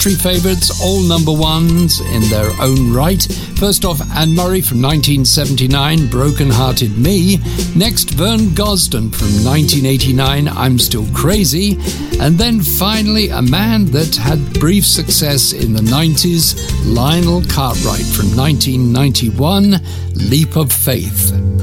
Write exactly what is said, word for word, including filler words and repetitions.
country favourites, all number ones in their own right. First off, Anne Murray from nineteen seventy-nine, Broken Hearted Me. Next, Vern Gosdin from nineteen eighty-nine, I'm Still Crazy. And then finally, a man that had brief success in the nineties, Lionel Cartwright from nineteen ninety-one, Leap of Faith.